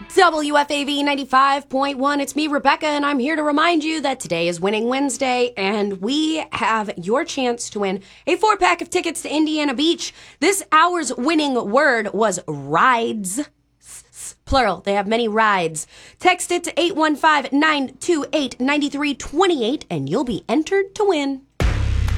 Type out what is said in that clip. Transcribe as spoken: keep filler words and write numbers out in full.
W F A V ninety-five point one. It's me, Rebecca, and I'm here to remind you that today is Winning Wednesday, and we have your chance to win a four-pack of tickets to Indiana Beach. This hour's winning word was rides. Plural. They have many rides. Text it to eight one five, nine two eight, nine three two eight, and you'll be entered to win.